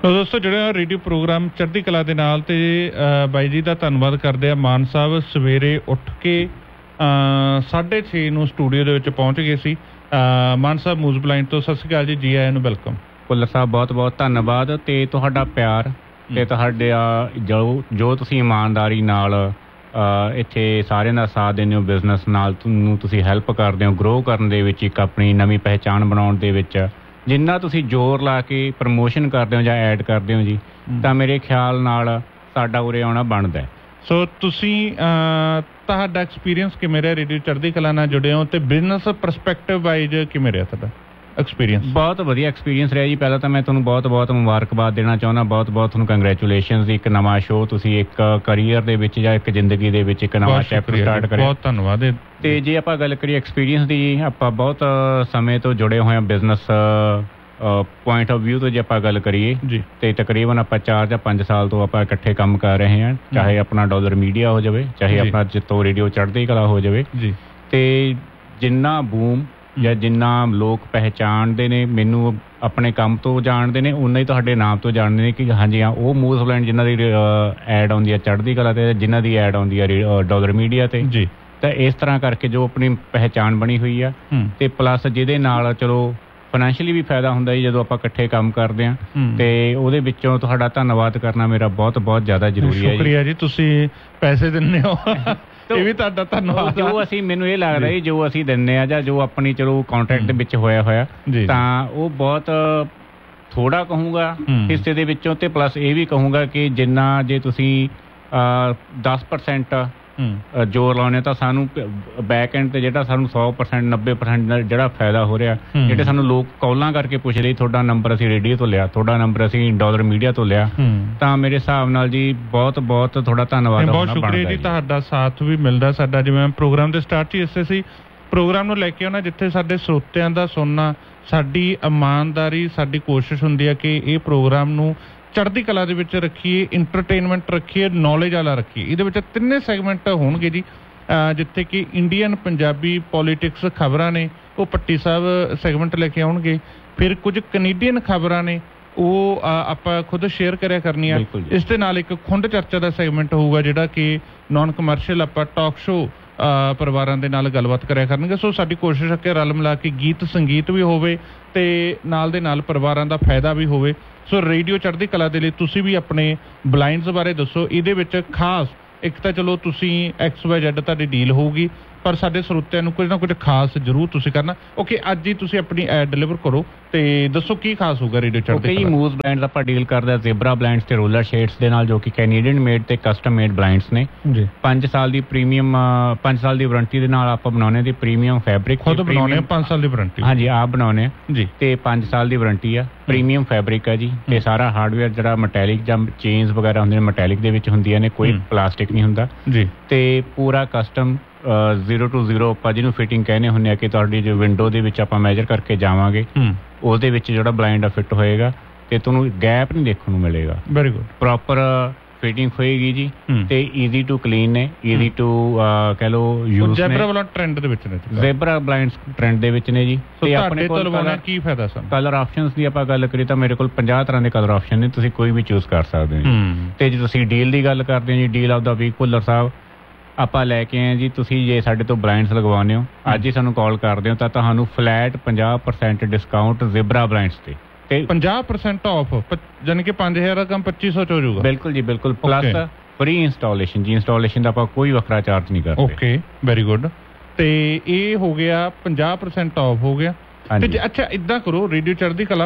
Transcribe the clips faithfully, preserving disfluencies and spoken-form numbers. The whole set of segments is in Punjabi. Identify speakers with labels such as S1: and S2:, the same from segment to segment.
S1: ਦੋਸਤੋ ਜਿਹੜਾ ਰੇਡੀਓ ਪ੍ਰੋਗਰਾਮ ਚੜ੍ਹਦੀ ਕਲਾ ਦੇ ਨਾਲ ਤੇ ਬਾਈ ਜੀ ਦਾ ਧੰਨਵਾਦ ਕਰਦੇ ਆ। ਮਾਨ ਸਾਹਿਬ ਸਵੇਰੇ ਉੱਠ ਕੇ ਸਾਢੇ ਛੇ ਨੂੰ ਸਟੂਡੀਓ ਦੇ ਵਿੱਚ ਪਹੁੰਚ ਗਏ ਸੀ। ਮਾਨ ਸਾਹਿਬ ਮੂਜ਼ ਬਲਾਈਂਡ ਤੋਂ ਸਤਿ ਸ਼੍ਰੀ ਅਕਾਲ ਜੀ, ਜੀ ਆਇਆਂ ਨੂੰ ਵੈਲਕਮ।
S2: ਭੁੱਲਰ ਸਾਹਿਬ ਬਹੁਤ ਬਹੁਤ ਧੰਨਵਾਦ ਤੇ ਤੁਹਾਡਾ ਪਿਆਰ ਤੇ ਤੁਹਾਡੇ ਜੋ ਜੋ ਤੁਸੀਂ ਇਮਾਨਦਾਰੀ ਨਾਲ ਇੱਥੇ ਸਾਰਿਆਂ ਦਾ ਸਾਥ ਦਿੰਦੇ ਹੋ, ਬਿਜ਼ਨਸ ਨਾਲ ਤੁਹਾਨੂੰ ਤੁਸੀਂ ਹੈਲਪ ਕਰਦੇ ਹੋ ਗਰੋ ਕਰਨ ਦੇ ਵਿੱਚ, ਇੱਕ ਆਪਣੀ ਨਵੀਂ ਪਹਿਚਾਣ ਬਣਾਉਣ ਦੇ ਵਿੱਚ ਜਿੰਨਾ ਤੁਸੀਂ ਜ਼ੋਰ ਲਾ ਕੇ ਪ੍ਰਮੋਸ਼ਨ ਕਰਦੇ ਹੋ ਜਾਂ ਐਡ ਕਰਦੇ ਹੋ ਜੀ, ਤਾਂ ਮੇਰੇ ਖਿਆਲ ਨਾਲ ਸਾਡਾ ਉਰੇ ਆਉਣਾ ਬਣਦਾ।
S1: ਸੋ ਤੁਸੀਂ ਤੁਹਾਡਾ ਐਕਸਪੀਰੀਅੰਸ ਕਿਵੇਂ ਰਿਹਾ ਰੇਡੀਓ ਚੜ੍ਹਦੀ ਕਲਾ ਨਾਲ ਜੁੜੇ ਹੋ ਤੇ ਬਿਜ਼ਨਸ ਪਰਸਪੈਕਟਿਵ ਵਾਈਜ਼ ਕਿਵੇਂ ਰਿਹਾ ਤੁਹਾਡਾ ਐਕਸਪੀਰੀਅੰਸ?
S2: ਬਹੁਤ ਵਧੀਆ ਐਕਸਪੀਰੀਅੰਸ ਰਿਹਾ ਜੀ। ਪਹਿਲਾਂ ਤਾਂ ਮੈਂ ਤੁਹਾਨੂੰ ਬਹੁਤ ਬਹੁਤ ਮੁਬਾਰਕਬਾਦ ਦੇਣਾ ਚਾਹੁੰਦਾ, ਬਹੁਤ ਬਹੁਤ ਤੁਹਾਨੂੰ ਕੰਗਰੈਚੁਲੇਸ਼ਨਸ। ਇੱਕ ਨਵਾਂ ਸ਼ੋਅ ਤੁਸੀਂ ਇੱਕ ਕਰੀਅਰ ਦੇ ਵਿੱਚ ਜਾਂ ਇੱਕ ਜ਼ਿੰਦਗੀ ਦੇ ਵਿੱਚ ਇੱਕ ਨਵਾਂ ਚੈਪਟਰ ਸਟਾਰਟ ਕਰਿਆ, ਬਹੁਤ ਧੰਨਵਾਦ। ਤੇ ਜੇ ਆਪਾਂ ਗੱਲ ਕਰੀਏ ਐਕਸਪੀਰੀਅੰਸ ਦੀ, ਆਪਾਂ ਬਹੁਤ ਸਮੇਂ ਤੋਂ ਜੁੜੇ ਹੋਏ ਹਾਂ ਬਿਜ਼ਨਸ ਪੁਆਇੰਟ ਆਫ ਵਿਊ ਤੋਂ ਜੇ ਆਪਾਂ ਗੱਲ ਕਰੀਏ ਜੀ, ਤੇ ਤਕਰੀਬਨ ਆਪਾਂ ਚਾਰ ਜਾਂ ਪੰਜ ਸਾਲ ਤੋਂ ਆਪਾਂ ਇਕੱਠੇ ਕੰਮ ਕਰ ਰਹੇ ਹਾਂ, ਚਾਹੇ ਆਪਣਾ ਡਾਲਰ ਮੀਡੀਆ ਹੋ ਜਾਵੇ, ਚਾਹੇ ਆਪਣਾ ਜਿੱਤੋਂ ਰੇਡੀਓ ਚੜ੍ਹਦੀ ਕਲਾ ਹੋ ਜਾਵੇ ਜੀ। ਤੇ ਜਿੰਨਾ ਬੂਮ ਜਾਂ ਜਿੰਨਾ ਲੋਕ ਪਹਿਚਾਣਦੇ ਨੇ ਮੈਨੂੰ ਆਪਣੇ ਕੰਮ ਤੋਂ ਜਾਣਦੇ ਨੇ, ਉਨਾ ਹੀ ਤੁਹਾਡੇ ਨਾਮ ਤੋਂ ਜਾਣਦੇ ਨੇ ਕਿ ਹਾਂਜੀ ਹਾਂ ਉਹ ਮੂਜ਼ ਬਲਾਈਂਡ ਜਿਨ੍ਹਾਂ ਦੀ ਐਡ ਆਉਂਦੀ ਹੈ ਚੜ੍ਹਦੀ ਕਲਾ ਤੇ, ਜਿਨ੍ਹਾਂ ਦੀ ਐਡ ਆਉਂਦੀ ਹੈ ਡਾਲਰ ਮੀਡੀਆ ਤੇ ਜੀ। ਤਾਂ ਇਸ ਤਰ੍ਹਾਂ ਕਰਕੇ ਜੋ ਆਪਣੀ ਪਹਿਚਾਣ ਬਣੀ ਹੋਈ ਆ, ਤੇ ਪਲੱਸ ਜਿਹਦੇ ਨਾਲ ਚਲੋ ਫਾਈਨੈਂਸ਼ੀਅਲੀ ਵੀ ਫਾਇਦਾ ਹੁੰਦਾ ਜੀ ਜਦੋਂ ਆਪਾਂ ਇਕੱਠੇ ਕੰਮ ਕਰਦੇ ਹਾਂ, ਤੇ ਉਹਦੇ ਵਿੱਚੋਂ ਤੁਹਾਡਾ ਧੰਨਵਾਦ ਕਰਨਾ ਮੇਰਾ ਬਹੁਤ ਬਹੁਤ ਜ਼ਿਆਦਾ ਜ਼ਰੂਰੀ ਹੈ।
S1: ਸ਼ੁਕਰੀਆ ਜੀ, ਤੁਸੀਂ ਪੈਸੇ ਦਿੰਦੇ ਹੋ, ਇਹ ਵੀ ਤੁਹਾਡਾ ਧੰਨਵਾਦ।
S2: ਜੋ ਅਸੀਂ ਮੈਨੂੰ ਇਹ ਲੱਗਦਾ ਜੀ ਜੋ ਅਸੀਂ ਦਿੰਦੇ ਹਾਂ ਜਾਂ ਜੋ ਆਪਣੀ ਚਲੋ ਕੰਟਰੈਕਟ ਦੇ ਵਿੱਚ ਹੋਇਆ ਹੋਇਆ, ਤਾਂ ਉਹ ਬਹੁਤ ਥੋੜਾ ਕਹੂੰਗਾ ਹਿੱਸੇ ਦੇ ਵਿੱਚੋਂ, ਤੇ ਪਲੱਸ ਇਹ ਵੀ ਕਹੂੰਗਾ ਕਿ ਜਿੰਨਾ ਜੇ ਤੁਸੀਂ ਦਸ ਪਰਸੈਂਟ ਜ਼ੋਰ ਲਾਉਣੇ ਤਾਂ ਸਾਨੂੰ ਬੈਕ ਐਂਡ ਤੇ ਜਿਹੜਾ ਸਾਨੂੰ ਸੌ ਪਰਸੈਂਟ ਨੱਬੇ ਪਰਸੈਂਟ ਜਿਹੜਾ ਫਾਇਦਾ ਹੋ ਰਿਹਾ, ਜਿਹੜੇ ਸਾਨੂੰ ਲੋਕ ਕਾਲਾਂ ਕਰਕੇ ਪੁੱਛ ਰਹੇ ਤੁਹਾਡਾ ਨੰਬਰ ਅਸੀਂ ਰੇਡੀਓ ਤੋਂ ਲਿਆ, ਤੁਹਾਡਾ ਨੰਬਰ ਅਸੀਂ ਡਾਲਰ ਮੀਡੀਆ ਤੋਂ ਲਿਆ, ਤਾਂ ਮੇਰੇ ਹਿਸਾਬ ਨਾਲ ਜੀ ਬਹੁਤ ਬਹੁਤ ਤੁਹਾਡਾ ਧੰਨਵਾਦ।
S1: ਬਹੁਤ ਸ਼ੁਕਰੀਆ ਜੀ, ਤੁਹਾਡਾ ਸਾਥ ਵੀ ਮਿਲਦਾ ਸਾਡਾ। ਜਿਵੇਂ ਪ੍ਰੋਗਰਾਮ ਦੇ ਸਟਾਰਟ 'ਚ ਇਸੇ ਸੀ ਪ੍ਰੋਗਰਾਮ ਨੂੰ ਲੈ ਕੇ ਆਉਣਾ ਜਿੱਥੇ ਸਾਡੇ ਸਰੋਤਿਆਂ ਦਾ ਸੁਣਨਾ ਸਾਡੀ ਇਮਾਨਦਾਰੀ, ਸਾਡੀ ਕੋਸ਼ਿਸ਼ ਹੁੰਦੀ ਹੈ ਕਿ ਇਹ ਪ੍ਰੋਗਰਾਮ ਨੂੰ ਚੜ੍ਹਦੀ ਕਲਾ ਦੇ ਵਿੱਚ ਰੱਖੀਏ, ਇੰਟਰਟੇਨਮੈਂਟ ਰੱਖੀਏ, ਨੌਲੇਜ ਵਾਲਾ ਰੱਖੀਏ। ਇਹਦੇ ਵਿੱਚ ਤਿੰਨੇ ਸੈਗਮੈਂਟ ਹੋਣਗੇ ਜੀ, ਜਿੱਥੇ ਕਿ ਇੰਡੀਅਨ, ਪੰਜਾਬੀ, ਪੋਲੀਟਿਕਸ ਖਬਰਾਂ ਨੇ ਉਹ ਪੱਟੀ ਸਾਹਿਬ ਸੈਗਮੈਂਟ ਲੈ ਕੇ ਆਉਣਗੇ, ਫਿਰ ਕੁਝ ਕੈਨੇਡੀਅਨ ਖਬਰਾਂ ਨੇ ਉਹ ਆਪਾਂ ਖੁਦ ਸ਼ੇਅਰ ਕਰਿਆ ਕਰਨੀਆਂ। ਇਸ ਦੇ ਨਾਲ ਇੱਕ ਖੁੰਡ ਚਰਚਾ ਦਾ ਸੈਗਮੈਂਟ ਹੋਊਗਾ ਜਿਹੜਾ ਕਿ ਨੋਨ ਕਮਰਸ਼ੀਅਲ ਆਪਾਂ ਟਾਕ ਸ਼ੋਅ ਪਰਿਵਾਰਾਂ ਦੇ ਨਾਲ ਗੱਲਬਾਤ ਕਰਿਆ ਕਰਨਗੇ। ਸੋ ਸਾਡੀ ਕੋਸ਼ਿਸ਼ ਹੈ ਕਿ ਰਲ ਮਿਲਾ ਕੇ ਗੀਤ ਸੰਗੀਤ ਵੀ ਹੋਵੇ ਤੇ ਨਾਲ ਦੇ ਨਾਲ ਪਰਿਵਾਰਾਂ ਦਾ ਫਾਇਦਾ ਵੀ ਹੋਵੇ। ਸੋ ਰੇਡੀਓ ਚੜ੍ਹਦੀ ਕਲਾ ਦੇ ਲਈ ਤੁਸੀਂ ਵੀ ਆਪਣੇ ਬਲਾਈਂਡਸ ਬਾਰੇ ਦੱਸੋ। ਇਹਦੇ ਵਿੱਚ ਖਾਸ ਇੱਕ ਤਾਂ ਚਲੋ ਤੁਸੀਂ ਐਕਸ ਵਾਈ ਜ਼ੈਡ ਤੁਹਾਡੀ ਡੀਲ ਹੋਊਗੀ, ਪਰ ਸਾਡੇ ਸਰੋਤਿਆਂ ਨੂੰ ਕੁਝ ਨਾ ਕੁਝ ਖਾਸ ਜ਼ਰੂਰ ਤੁਸੀਂ ਕਰਨਾ। ਓਕੇ, ਅੱਜ ਹੀ ਤੁਸੀਂ ਆਪਣੀ ਐਡ ਡਿਲੀਵਰ ਕਰੋ ਤੇ ਦੱਸੋ ਕੀ ਖਾਸ ਹੋਊਗਾ ਰੇਡੀਓ ਚੜ੍ਹਦੀ ਕਲਾ।
S2: ਮੂਜ਼ ਬਲਾਈਂਡਸ ਆਪਾਂ ਡੀਲ ਕਰਦੇ ਹਾਂ ਜ਼ੇਬਰਾ ਬਲਾਈਂਡਸ ਤੇ ਰੋਲਰ ਸ਼ੇਡਸ ਦੇ ਨਾਲ, ਜੋ ਕਿ ਕੈਨੇਡੀਅਨ ਮੇਡ ਤੇ ਕਸਟਮ ਮੇਡ ਬਲਾਈਂਡਸ ਨੇ ਜੀ। ਪੰਜ ਸਾਲ ਦੀ ਪ੍ਰੀਮੀਅਮ ਪੰਜ ਸਾਲ ਦੀ ਵਾਰੰਟੀ ਦੇ ਨਾਲ ਆਪਾਂ ਬਣਾਉਣੇ ਦੀ ਪ੍ਰੀਮੀਅਮ ਫੈਬਰਿਕ
S1: ਖੁਦ ਬਣਾਉਣੇ, ਪੰਜ ਸਾਲ ਦੀ ਵਾਰੰਟੀ
S2: ਹਾਂਜੀ ਆਪ ਬਣਾਉਣੇ ਜੀ, ਤੇ ਪੰਜ ਸਾਲ ਦੀ ਵਾਰੰਟੀ ਆ। ਪ੍ਰੀਮੀਅਮ ਫੈਬਰਿਕ ਆ ਜੀ, ਤੇ ਸਾਰਾ ਹਾਰਡਵੇਅਰ ਜਿਹੜਾ ਮੈਟੈਲਿਕ ਜਾਂ ਚੇਨਸ ਵਗੈਰਾ ਹੁੰਦੇ ਨੇ ਮੈਟੈਲਿਕ ਦੇ ਵਿੱਚ ਹੁੰਦੀਆਂ ਨੇ, ਕੋਈ ਪਲਾਸਟਿਕ ਨਹੀਂ ਹੁੰਦਾ ਜੀ, ਤੇ ਪੂਰਾ ਕਸਟਮ ਜ਼ੀਰੋ ਟੂ ਜ਼ੀਰੋ ਆਪਾਂ ਜਿਹਨੂੰ ਫਿਟਿੰਗ ਕਹਿੰਦੇ ਹੁੰਦੇ ਆ ਕਿ ਤੁਹਾਡੀ ਜੋ ਵਿੰਡੋ ਦੇ ਵਿੱਚ ਆਪਾਂ ਮੈਜਰ ਕਰਕੇ ਜਾਵਾਂਗੇ ਉਹਦੇ ਵਿੱਚ ਜਿਹੜਾ ਬਲਾਈਂਡ ਆ ਫਿੱਟ ਹੋਏਗਾ ਤੇ ਤੁਹਾਨੂੰ ਗੈਪ ਨਹੀਂ ਦੇਖਣ ਨੂੰ ਮਿਲੇਗਾ।
S1: ਵੈਰੀ ਗੁੱਡ,
S2: ਪ੍ਰੋਪਰ ਫਿਟਿੰਗ ਹੋਏਗੀ ਜੀ, ਤੇ ਈਜ਼ੀ ਟੂ ਕਲੀਨ ਨੇ, ਈਜ਼ੀ ਟੂ ਕਹਿ ਲਓ ਯੂਜ਼।
S1: ਜ਼ੈਬਰਾ ਵਾਲਾ ਟ੍ਰੈਂਡ ਦੇ ਵਿੱਚ ਨੇ,
S2: ਜ਼ੈਬਰਾ ਬਲਾਈਂਡਸ ਟ੍ਰੈਂਡ ਦੇ ਵਿੱਚ ਨੇ ਜੀ। ਤੇ ਆਪਣੇ ਕੋਲ
S1: ਕੀ ਫਾਇਦਾ ਸਾਨੂੰ
S2: ਕਲਰ ਆਪਸ਼ਨਸ ਦੀ ਆਪਾਂ ਗੱਲ ਕਰੀਏ ਤਾਂ ਮੇਰੇ ਕੋਲ ਪੰਜਾਹ ਤਰ੍ਹਾਂ ਦੇ ਕਲਰ ਆਪਸ਼ਨ ਨੇ, ਤੁਸੀਂ ਕੋਈ ਵੀ ਚੂਜ਼ ਕਰ ਸਕਦੇ ਹੋ। ਤੇ ਜੇ ਤੁਸੀਂ ਡੀਲ ਦੀ ਗੱਲ ਕਰਦੇ ਹੋ ਜੀ, deal of the week Bhullar ਸਾਹਿਬ ਆਪਾਂ ਲੈ ਕੇ ਆਏ ਜੀ। ਤੁਸੀਂ ਜੇ ਸਾਡੇ ਤੋਂ ਬਲਾਈਂਡਸ ਲਗਵਾਉਂਦੇ ਹੋ, ਅੱਜ ਹੀ ਸਾਨੂੰ ਕਾਲ ਕਰਦੇ ਹੋ ਤਾਂ ਤੁਹਾਨੂੰ ਫਲੈਟ ਪੰਜਾਹ ਪਰਸੈਂਟ ਡਿਸਕਾਊਂਟ ਜ਼ੇਬਰਾ ਬਲਾਈਂਡਸ ਤੇ ਤੇ
S1: ਪੰਜਾਹ ਪਰਸੈਂਟ ਆਫ, ਜਾਨੀ ਕਿ ਪੰਜ ਹਜ਼ਾਰ ਦਾ ਕੰਮ ਪੱਚੀ ਸੌ ਚ ਹੋ ਜਾਊਗਾ।
S2: ਬਿਲਕੁਲ ਜੀ ਬਿਲਕੁਲ, ਪਲੱਸ ਫ੍ਰੀ ਇੰਸਟਾਲੇਸ਼ਨ ਜੀ, ਇੰਸਟਾਲੇਸ਼ਨ ਦਾ ਆਪਾਂ ਕੋਈ ਵੱਖਰਾ ਚਾਰਜ ਨਹੀਂ ਕਰਦੇ।
S1: Okay, very good. ਤੇ ਇਹ ਹੋ ਗਿਆ ਪੰਜਾਹ ਪਰਸੈਂਟ ਆਫ ਹੋ ਗਿਆ। ਤੇ ਅੱਛਾ ਇੱਦਾਂ ਕਰੋ, ਰੇਡੀਓ ਚੜ੍ਹਦੀ ਕਲਾ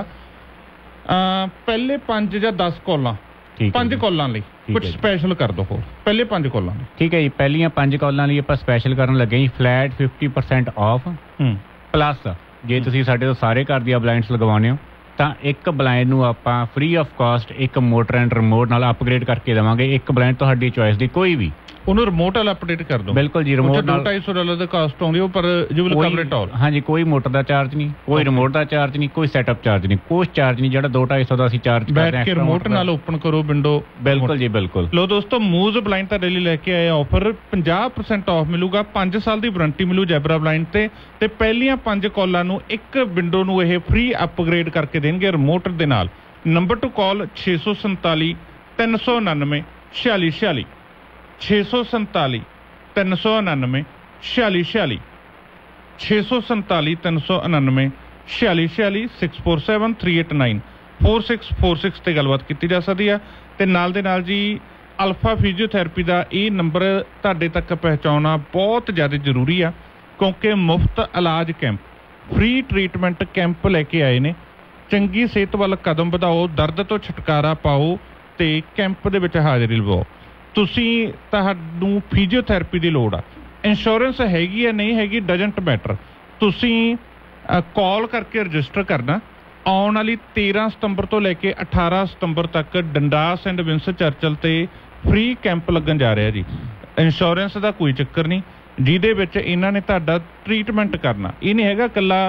S1: ਪਹਿਲੇ ਪੰਜ ਜਾਂ ਦਸ ਕਾਲਾਂ, ਪੰਜ ਕਾਲਾਂ ਲਈ ਕੁਝ ਸਪੈਸ਼ਲ ਕਰ ਦੋ ਹੋਰ, ਪਹਿਲੇ ਪੰਜ ਕਾਲਾਂ ਲਈ।
S2: ਠੀਕ ਹੈ ਜੀ, ਪਹਿਲੀਆਂ ਪੰਜ ਕਾਲਾਂ ਲਈ ਆਪਾਂ ਸਪੈਸ਼ਲ ਕਰਨ ਲੱਗੇ ਜੀ flat fifty percent off, plus ਜੇ ਤੁਸੀਂ ਸਾਡੇ ਤੋਂ ਸਾਰੇ ਘਰ ਦੀਆਂ ਬਲਾਈਂਡਸ ਲਗਵਾਉਂਦੇ ਹੋ ਤਾਂ ਇੱਕ ਬਲਾਈਂਡ ਨੂੰ ਆਪਾਂ ਫ੍ਰੀ ਆਫ ਕਾਸਟ ਇੱਕ ਮੋਟਰ ਐਂਡ ਰਿਮੋਟ ਨਾਲ ਅਪਗ੍ਰੇਡ ਕਰਕੇ ਦੇਵਾਂਗੇ। ਇੱਕ ਬਲਾਈਂਡ ਤੁਹਾਡੀ ਚੋਇਸ ਦੀ ਕੋਈ ਵੀ, ਉਹਨੂੰ ਰਿਮੋਟ ਵਾਲਾ ਅਪਡੇਟ ਕਰ ਦੋ। ਬਿਲਕੁਲ ਜੀ, ਰਿਮੋਟ ਨਾਲ ਢਾਈ ਸੌ ਡਾਲਰ ਦਾ ਕਾਸਟ ਆਉਂਦੀ ਉਹ, ਪਰ ਯੂ ਵਿਲ ਕਵਰ ਇਟ ਆਲ। ਹਾਂਜੀ, ਕੋਈ ਮੋਟਰ ਦਾ ਚਾਰਜ ਨਹੀਂ, ਕੋਈ ਰਿਮੋਟ ਦਾ ਚਾਰਜ ਨਹੀਂ, ਕੋਈ ਸੈਟਅਪ ਚਾਰਜ ਨਹੀਂ, ਕੁਛ ਚਾਰਜ ਨਹੀਂ। ਜਿਹੜਾ ਦੋ ਢਾਈ ਸੌ ਦਾ ਅਸੀਂ ਚਾਰਜ ਕਰਦੇ ਹਾਂ
S1: ਰਿਮੋਟ ਨਾਲ ਓਪਨ ਕਰੋ ਵਿੰਡੋ।
S2: ਬਿਲਕੁਲ ਜੀ ਬਿਲਕੁਲ।
S1: ਲੋ ਦੋਸਤੋ, ਮੂਜ਼ ਬਲਾਈਂਡ ਤੁਹਾਡੇ ਲਈ ਲੈ ਕੇ ਆਏ ਆਫਰ, ਪੰਜਾਹ ਪਰਸੈਂਟ ਆਫ ਮਿਲੂਗਾ, ਪੰਜ ਸਾਲ ਦੀ ਵਾਰੰਟੀ ਮਿਲੂ ਜ਼ੈਬਰਾ ਬਲਾਈਂਡ ਤੇ, ਤੇ ਪਹਿਲੀਆਂ ਪੰਜ ਕਾਲਾਂ ਨੂੰ ਇੱਕ ਵਿੰਡੋ ਨੂੰ ਇਹ ਫ੍ਰੀ ਅਪਗ੍ਰੇਡ ਕਰਕੇ ਦੇਣਗੇ ਰਿਮੋਟ ਦੇ ਨਾਲ। ਨੰਬਰ ਟੂ ਕਾਲ ਛੇ ਸੌ ਸੰਤਾਲੀ ਤਿੰਨ ਸੌ ਉਣਾਨਵੇਂ ਛਿਆਲੀ ਛਿਆਲੀ ਛੇ ਸੌ ਸੰਤਾਲੀ ਤਿੰਨ ਸੌ ਉਣਾਨਵੇਂ ਛਿਆਲੀ ਛਿਆਲੀ ਛੇ ਸੌ ਸੰਤਾਲੀ ਤਿੰਨ ਸੌ ਉਣਾਨਵੇਂ ਛਿਆਲੀ ਛਿਆਲੀ six four seven three eight nine four six four six 'ਤੇ ਗੱਲਬਾਤ ਕੀਤੀ ਜਾ ਸਕਦੀ ਆ। ਅਤੇ ਨਾਲ ਦੇ ਨਾਲ ਜੀ ਅਲਫਾ ਫਿਜ਼ੀਓਥੈਰੇਪੀ ਦਾ ਇਹ ਨੰਬਰ ਤੁਹਾਡੇ ਤੱਕ ਪਹੁੰਚਾਉਣਾ ਬਹੁਤ ਜ਼ਿਆਦਾ ਜ਼ਰੂਰੀ ਆ, ਕਿਉਂਕਿ ਮੁਫਤ ਇਲਾਜ ਕੈਂਪ, ਫ੍ਰੀ ਟਰੀਟਮੈਂਟ ਕੈਂਪ ਲੈ ਕੇ ਆਏ ਨੇ। ਚੰਗੀ ਸਿਹਤ ਵੱਲ ਕਦਮ ਵਧਾਓ, ਦਰਦ ਤੋਂ ਛੁਟਕਾਰਾ ਪਾਓ ਅਤੇ ਕੈਂਪ ਦੇ ਵਿੱਚ ਹਾਜ਼ਰੀ ਲਵਾਓ। ਤੁਸੀਂ ਤੁਹਾਨੂੰ ਫਿਜ਼ੀਓਥੈਰੇਪੀ ਦੀ ਲੋੜ ਆ, ਇੰਸ਼ੋਰੈਂਸ ਹੈਗੀ ਆ ਨਹੀਂ ਹੈਗੀ ਡਜੰਟ ਮੈਟਰ। ਤੁਸੀਂ ਕਾਲ ਕਰਕੇ ਰਜਿਸਟਰ ਕਰਨਾ। ਆਉਣ ਵਾਲੀ ਤੇਰ੍ਹਾਂ ਸਤੰਬਰ ਤੋਂ ਲੈ ਕੇ ਅਠਾਰਾਂ ਸਤੰਬਰ ਤੱਕ ਡੰਡਾਸ ਐਂਡ ਵਿੰਸਟਨ ਚਰਚਲ 'ਤੇ ਫ੍ਰੀ ਕੈਂਪ ਲੱਗਣ ਜਾ ਰਿਹਾ ਜੀ। ਇੰਸ਼ੋਰੈਂਸ ਦਾ ਕੋਈ ਚੱਕਰ ਨਹੀਂ, ਜਿਹਦੇ ਵਿੱਚ ਇਹਨਾਂ ਨੇ ਤੁਹਾਡਾ ਟਰੀਟਮੈਂਟ ਕਰਨਾ। ਇਹ ਨਹੀਂ ਹੈਗਾ ਇਕੱਲਾ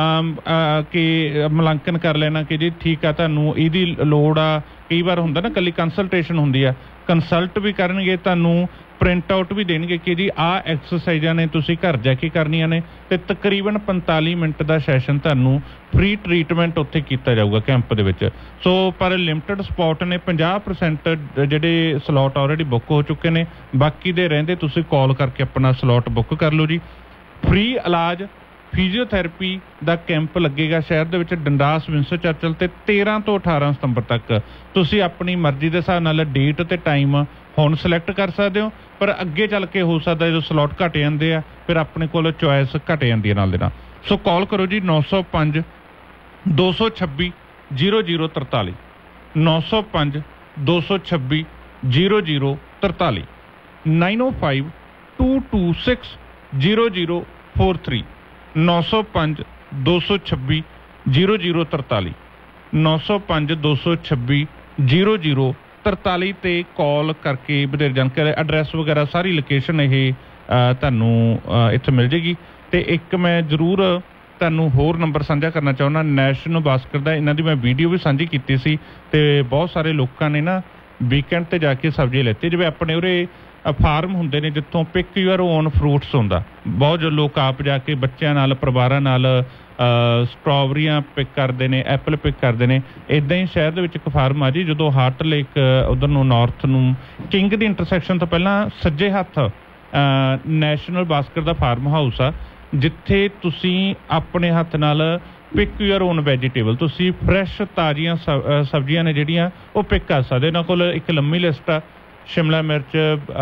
S1: ਕਿ ਮੁਲਾਂਕਣ ਕਰ ਲੈਣਾ ਕਿ ਜੀ ਠੀਕ ਆ ਤੁਹਾਨੂੰ ਇਹਦੀ ਲੋੜ ਆ। ਕਈ ਵਾਰ ਹੁੰਦਾ ਨਾ ਇਕੱਲੀ ਕੰਸਲਟੇਸ਼ਨ ਹੁੰਦੀ ਆ, ਕੰਸਲਟ ਵੀ ਕਰਨਗੇ, ਤੁਹਾਨੂੰ ਪ੍ਰਿੰਟ ਆਊਟ ਵੀ ਦੇਣਗੇ ਕਿ ਜੀ ਆਹ ਐਕਸਰਸਾਈਜ਼ਾਂ ਨੇ ਤੁਸੀਂ ਘਰ ਜਾ ਕੇ ਕਰਨੀਆਂ ਨੇ, ਅਤੇ ਤਕਰੀਬਨ ਪੰਤਾਲੀ ਮਿੰਟ ਦਾ ਸੈਸ਼ਨ ਤੁਹਾਨੂੰ ਫ੍ਰੀ ਟਰੀਟਮੈਂਟ ਉੱਥੇ ਕੀਤਾ ਜਾਊਗਾ ਕੈਂਪ ਦੇ ਵਿੱਚ। ਸੋ ਪਰ ਲਿਮਟਡ ਸਪੋਟ ਨੇ, ਪੰਜਾਹ ਪਰਸੈਂਟ ਜਿਹੜੇ ਸਲੋਟ ਆਲਰੇਡੀ ਬੁੱਕ ਹੋ ਚੁੱਕੇ ਨੇ, ਬਾਕੀ ਦੇ ਰਹਿੰਦੇ ਤੁਸੀਂ ਕਾਲ ਕਰਕੇ ਆਪਣਾ ਸਲੋਟ ਬੁੱਕ ਕਰ ਲਓ ਜੀ। ਫ੍ਰੀ ਇਲਾਜ ਫਿਜ਼ੀਓਥੈਰੇਪੀ ਦਾ ਕੈਂਪ ਲੱਗੇਗਾ ਸ਼ਹਿਰ ਦੇ ਵਿੱਚ ਡੰਡਾਸ ਵਿੰਸਟਨ ਚਰਚਲ 'ਤੇ ਤੇਰ੍ਹਾਂ ਤੋਂ ਅਠਾਰਾਂ ਸਤੰਬਰ ਤੱਕ। ਤੁਸੀਂ ਆਪਣੀ ਮਰਜ਼ੀ ਦੇ ਹਿਸਾਬ ਨਾਲ ਡੇਟ ਅਤੇ ਟਾਈਮ ਹੁਣ ਸਿਲੈਕਟ ਕਰ ਸਕਦੇ ਹੋ, ਪਰ ਅੱਗੇ ਚੱਲ ਕੇ ਹੋ ਸਕਦਾ ਜਦੋਂ ਸਲੋਟ ਘੱਟ ਜਾਂਦੇ ਆ ਫਿਰ ਆਪਣੇ ਕੋਲ ਚੋਇਸ ਘੱਟ ਜਾਂਦੀ ਹੈ ਨਾਲ ਦੇ ਨਾਲ। ਸੋ ਕਾਲ ਕਰੋ ਜੀ ਨੌ ਸੌ ਪੰਜ ਦੋ ਸੌ ਛੱਬੀ ਜੀਰੋ ਜੀਰੋ ਤਰਤਾਲੀ ਨੌ ਸੌ ਪੰਜ ਦੋ ਸੌ ਛੱਬੀ ਜੀਰੋ ਜੀਰੋ ਤਰਤਾਲੀ nine O five to two six zero zero four three ਨੌ ਸੌ ਪੰਜ ਦੋ ਸੌ ਛੱਬੀ ਜੀਰੋ ਜੀਰੋ ਤਰਤਾਲੀ ਨੌ ਸੌ ਪੰਜ ਦੋ ਸੌ ਛੱਬੀ ਜੀਰੋ ਜੀਰੋ ਤਰਤਾਲੀ 'ਤੇ ਕਾਲ ਕਰਕੇ ਵਧੇਰੇ ਜਾਣਕਾਰੀ, ਐਡਰੈਸ ਵਗੈਰਾ ਸਾਰੀ ਲੋਕੇਸ਼ਨ ਇਹ ਤੁਹਾਨੂੰ ਇੱਥੇ ਮਿਲ ਜੇਗੀ। ਅਤੇ ਇੱਕ ਮੈਂ ਜ਼ਰੂਰ ਤੁਹਾਨੂੰ ਹੋਰ ਨੰਬਰ ਸਾਂਝਾ ਕਰਨਾ ਚਾਹੁੰਦਾ ਨੈਸ਼ਨਲ ਬਾਸਕਟ ਦਾ। ਇਹਨਾਂ ਦੀ ਮੈਂ ਵੀਡੀਓ ਵੀ ਸਾਂਝੀ ਕੀਤੀ ਸੀ ਅਤੇ ਬਹੁਤ ਸਾਰੇ ਲੋਕਾਂ ਨੇ ਨਾ ਵੀਕਐਂਡ 'ਤੇ ਜਾ ਕੇ ਸਬਜ਼ੀ ਲੈਤੀ। ਜਿਵੇਂ ਆਪਣੇ ਉਰੇ ਫਾਰਮ ਹੁੰਦੇ ਨੇ ਜਿੱਥੋਂ ਪਿਕ ਯੂਅਰ ਓਨ ਫਰੂਟਸ ਹੁੰਦਾ, ਬਹੁਤ ਜੋ ਲੋਕ ਆਪ ਜਾ ਕੇ ਬੱਚਿਆਂ ਨਾਲ ਪਰਿਵਾਰਾਂ ਨਾਲ ਸਟ੍ਰਾਬਰੀਆਂ ਪਿਕ ਕਰਦੇ ਨੇ, ਐਪਲ ਪਿਕ ਕਰਦੇ ਨੇ। ਇੱਦਾਂ ਹੀ ਸ਼ਹਿਰ ਦੇ ਵਿੱਚ ਇੱਕ ਫਾਰਮ ਆ ਜੀ, ਜਦੋਂ ਹਾਰਟ ਲੇਕ ਉੱਧਰ ਨੂੰ ਨੌਰਥ ਨੂੰ ਕਿੰਗ ਦੀ ਇੰਟਰਸੈਕਸ਼ਨ ਤੋਂ ਪਹਿਲਾਂ ਸੱਜੇ ਹੱਥ ਨੈਸ਼ਨਲ ਬਾਸਕਟ ਦਾ ਫਾਰਮ ਹਾਊਸ ਆ, ਜਿੱਥੇ ਤੁਸੀਂ ਆਪਣੇ ਹੱਥ ਨਾਲ ਪਿਕ ਯੂਅਰ ਓਨ ਵੈਜੀਟੇਬਲ, ਤੁਸੀਂ ਫਰੈਸ਼ ਤਾਜ਼ੀਆਂ ਸਬਜ਼ੀਆਂ ਨੇ ਜਿਹੜੀਆਂ ਉਹ ਪਿਕ ਕਰ ਸਕਦੇ। ਇਹਨਾਂ ਕੋਲ ਇੱਕ ਲੰਮੀ ਲਿਸਟ ਆ, ਸ਼ਿਮਲਾ ਮਿਰਚ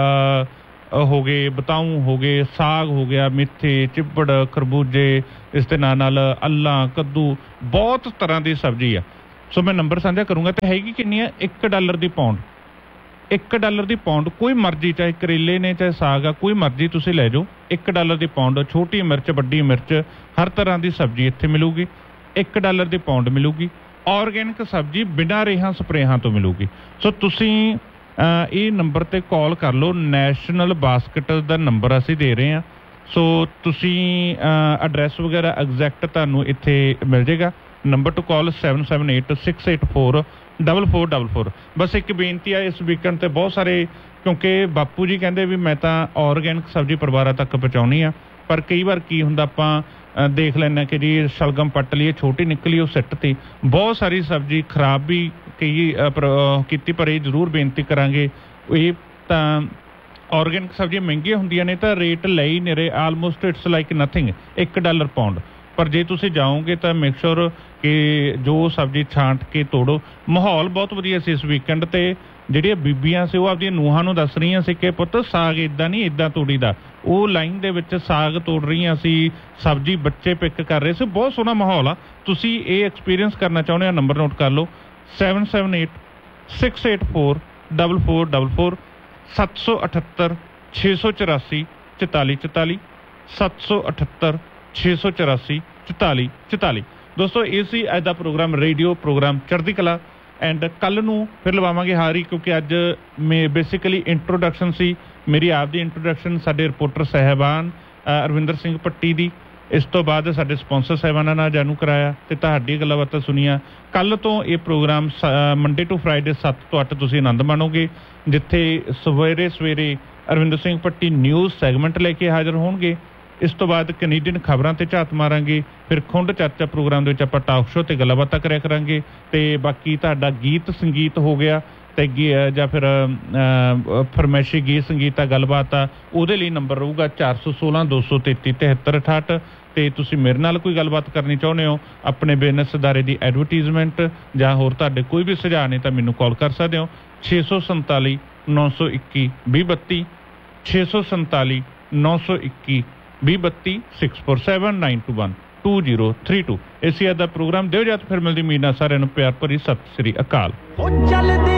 S1: ਹੋ ਗਏ, ਬਤਾਊ ਹੋ ਗਏ, ਸਾਗ ਹੋ ਗਿਆ, ਮੇਥੇ, ਚਿੱਬੜ, ਖਰਬੂਜੇ, ਇਸ ਦੇ ਨਾਲ ਨਾਲ ਅੱਲਾਂ, ਕੱਦੂ, ਬਹੁਤ ਤਰ੍ਹਾਂ ਦੀ ਸਬਜ਼ੀ ਆ। ਸੋ ਮੈਂ ਨੰਬਰ ਸਾਂਝਾ ਕਰੂੰਗਾ। ਅਤੇ ਹੈਗੀ ਕਿੰਨੀ ਆ? ਇੱਕ ਡਾਲਰ ਦੀ ਪਾਊਂਡ, ਇੱਕ ਡਾਲਰ ਦੀ ਪਾਊਂਡ, ਕੋਈ ਮਰਜ਼ੀ, ਚਾਹੇ ਕਰੇਲੇ ਨੇ ਚਾਹੇ ਸਾਗ ਆ, ਕੋਈ ਮਰਜ਼ੀ ਤੁਸੀਂ ਲੈ ਜਾਓ। ਇੱਕ ਡਾਲਰ ਦੀ ਪਾਊਂਡ, ਛੋਟੀ ਮਿਰਚ ਵੱਡੀ ਮਿਰਚ ਹਰ ਤਰ੍ਹਾਂ ਦੀ ਸਬਜ਼ੀ ਇੱਥੇ ਮਿਲੂਗੀ। ਇੱਕ ਡਾਲਰ ਦੀ ਪਾਊਂਡ ਮਿਲੂਗੀ। ਔਰਗੈਨਿਕ ਸਬਜ਼ੀ ਬਿਨਾਂ ਰੇਹਾਂ ਸਪਰੇਹਾਂ ਤੋਂ ਮਿਲੂਗੀ। ਸੋ ਤੁਸੀਂ ਇਹ ਨੰਬਰ 'ਤੇ ਕਾਲ ਕਰ ਲਓ। ਨੈਸ਼ਨਲ ਬਾਸਕਟ ਦਾ ਨੰਬਰ ਅਸੀਂ ਦੇ ਰਹੇ ਹਾਂ। ਸੋ ਤੁਸੀਂ ਐਡਰੈਸ ਵਗੈਰਾ ਐਗਜ਼ੈਕਟ ਤੁਹਾਨੂੰ ਇੱਥੇ ਮਿਲ ਜਾਏਗਾ। ਨੰਬਰ ਟੂ ਕਾਲ seven seven eight six eight four double four double four. ਬਸ ਇੱਕ ਬੇਨਤੀ ਆ, ਇਸ ਵੀਕਐਂਡ 'ਤੇ ਬਹੁਤ ਸਾਰੇ, ਕਿਉਂਕਿ ਬਾਪੂ ਜੀ ਕਹਿੰਦੇ ਵੀ ਮੈਂ ਤਾਂ ਔਰਗੈਨਿਕ ਸਬਜ਼ੀ ਪਰਿਵਾਰਾਂ ਤੱਕ ਪਹੁੰਚਾਉਣੀ ਆ, ਪਰ ਕਈ ਵਾਰ ਕੀ ਹੁੰਦਾ ਆਪਾਂ ਦੇਖ ਲੈਂਦੇ ਕਿ ਜੀ ਸ਼ਲਗਮ ਪੱਟ ਲਈ, ਛੋਟੀ ਨਿਕਲੀ, ਉਹ ਸਿੱਟ ਤੀ। ਬਹੁਤ ਸਾਰੀ ਸਬਜ਼ੀ ਖਰਾਬ ਵੀ ਕਈ ਕੀਤੀ, ਪਰ ਇਹ ਜ਼ਰੂਰ ਬੇਨਤੀ ਕਰਾਂਗੇ, ਇਹ ਤਾਂ ਔਰਗੈਨਿਕ ਸਬਜ਼ੀਆਂ ਮਹਿੰਗੀਆਂ ਹੁੰਦੀਆਂ ਨੇ ਤਾਂ ਰੇਟ ਲੈ ਹੀ ਨਹੀਂ ਰਹੇ, ਆਲਮੋਸਟ ਇਟਸ ਲਾਈਕ ਨਥਿੰਗ, ਇੱਕ ਡਾਲਰ ਪਾਊਂਡ। ਪਰ ਜੇ ਤੁਸੀਂ ਜਾਓਗੇ ਤਾਂ ਮੇਕ ਸ਼ੋਰ ਕਿ ਜੋ ਸਬਜ਼ੀ ਛਾਂਟ ਕੇ ਤੋੜੋ। ਮਾਹੌਲ ਬਹੁਤ ਵਧੀਆ ਸੀ ਇਸ ਵੀਕਐਂਡ 'ਤੇ। ਜਿਹੜੀਆਂ ਬੀਬੀਆਂ ਸੀ ਉਹ ਆਪਦੀਆਂ ਨੂੰਹਾਂ ਨੂੰ ਦੱਸ ਰਹੀਆਂ ਸੀ ਕਿ ਪੁੱਤ ਸਾਗ ਇੱਦਾਂ ਨਹੀਂ, ਇੱਦਾਂ ਤੋੜੀ ਦਾ। ਉਹ ਲਾਈਨ ਦੇ ਵਿੱਚ ਸਾਗ ਤੋੜ ਰਹੀਆਂ ਸੀ, ਸਬਜ਼ੀ ਬੱਚੇ ਪਿਕ ਕਰ ਰਹੇ ਸੀ। ਬਹੁਤ ਸੋਹਣਾ ਮਾਹੌਲ ਆ। ਤੁਸੀਂ ਇਹ ਐਕਸਪੀਰੀਅੰਸ ਕਰਨਾ ਚਾਹੁੰਦੇ ਹੋ, ਨੰਬਰ ਨੋਟ ਕਰ ਲਓ seven seven eight six eight four double four double four ਸੱਤ ਸੌ ਅਠੱਤਰ ਛੇ ਸੌ ਚੁਰਾਸੀ ਚੁਤਾਲੀ ਚੁਤਾਲੀ ਸੱਤ ਸੌ ਅਠੱਤਰ ਛੇ ਸੌ ਚੁਰਾਸੀ ਚੁਤਾਲੀ ਚੁਤਾਲੀ। ਦੋਸਤੋ ਇਹ ਸੀ ਅੱਜ ਦਾ ਪ੍ਰੋਗਰਾਮ, ਰੇਡੀਓ ਪ੍ਰੋਗਰਾਮ ਚੜ੍ਹਦੀ ਕਲਾ। ਐਂਡ ਕੱਲ੍ਹ ਨੂੰ ਫਿਰ ਲਵਾਵਾਂਗੇ ਹਾਰੀ, ਕਿਉਂਕਿ ਅੱਜ ਮੇ ਬੇਸਿਕਲੀ ਇੰਟਰੋਡਕਸ਼ਨ ਸੀ ਮੇਰੀ ਆਪ ਦੀ ਇੰਟਰੋਡਕਸ਼ਨ, ਸਾਡੇ ਰਿਪੋਰਟਰ ਸਾਹਿਬਾਨ ਅਰਵਿੰਦਰ ਸਿੰਘ ਪੱਟੀ ਦੀ। ਇਸ ਤੋਂ ਬਾਅਦ ਸਾਡੇ ਸਪੋਂਸਰ ਸਾਹਿਬਾਨਾਂ ਨਾਲ ਜਾਣੂ ਕਰਾਇਆ ਅਤੇ ਤੁਹਾਡੀ ਗੱਲਾਂ ਬਾਤਾਂ ਸੁਣੀਆਂ। ਕੱਲ੍ਹ ਤੋਂ ਇਹ ਪ੍ਰੋਗਰਾਮ ਮੰਡੇ ਟੂ ਫਰਾਈਡੇ ਸੱਤ ਤੋਂ ਅੱਠ ਤੁਸੀਂ ਆਨੰਦ ਮਾਣੋਗੇ, ਜਿੱਥੇ ਸਵੇਰੇ ਸਵੇਰੇ ਅਰਵਿੰਦਰ ਸਿੰਘ ਪੱਟੀ ਨਿਊਜ਼ ਸੈਗਮੈਂਟ ਲੈ ਕੇ ਹਾਜ਼ਰ ਹੋਣਗੇ ਇਸ ਤੋਂ ਬਾਅਦ ਕੈਨੇਡੀਅਨ ਖਬਰਾਂ ਤੇ ਝਾਤ ਮਾਰਾਂਗੇ, ਫਿਰ ਖੁੰਡ ਚਰਚਾ ਪ੍ਰੋਗਰਾਮ ਦੇ ਵਿੱਚ ਆਪਾਂ ਟਾਕ ਸ਼ੋਅ ਤੇ ਗੱਲਾਂ ਬਾਤਾਂ ਕਰਿਆ ਕਰਾਂਗੇ, ਤੇ ਬਾਕੀ ਤੁਹਾਡਾ ਗੀਤ ਸੰਗੀਤ ਹੋ ਗਿਆ ਤੇ ਜਾਂ ਫਿਰ ਫਰਮੈਸ਼ੀ ਗੀਤ ਸੰਗੀਤ ਆ ਗੱਲਬਾਤ ਆ, ਉਹਦੇ ਲਈ ਨੰਬਰ ਰਹੂਗਾ ਚਾਰ ਸੌ ਸੋਲਾਂ ਦੋ ਸੌ ਤੇਤੀ ਤਿਹੱਤਰ ਅਠਾਹਠ। ਤੇ ਤੁਸੀਂ ਮੇਰੇ ਨਾਲ ਕੋਈ ਗੱਲਬਾਤ ਕਰਨੀ ਚਾਹੁੰਦੇ ਹੋ, ਆਪਣੇ ਬਿਜ਼ਨਸ ਅਦਾਰੇ ਦੀ ਐਡਵਰਟੀਜ਼ਮੈਂਟ ਜਾਂ ਹੋਰ ਤੁਹਾਡੇ ਕੋਈ ਵੀ ਸੁਝਾਅ ਨੇ ਤਾਂ ਮੈਨੂੰ ਕਾਲ ਕਰ ਸਕਦੇ ਹੋ ਛੇ ਸੌ ਸੰਤਾਲੀ ਨੌ ਸੌ ਇੱਕੀ ਵੀਹ ਬੱਤੀ, ਛੇ ਸੌ ਸੰਤਾਲੀ ਨੌ ਸੌ ਇੱਕੀ ਵੀਹ ਬੱਤੀ, six four seven nine to one two zero three two. ਇਸੇ ਦਾ ਪ੍ਰੋਗਰਾਮ ਦਿਓ ਜਾਂ ਫਿਰ ਮਿਲਦੀ ਮੀਨਾ ਸਾਰਿਆਂ ਨੂੰ ਪਿਆਰ ਭਰੀ ਸਤਿ ਸ੍ਰੀ ਅਕਾਲ।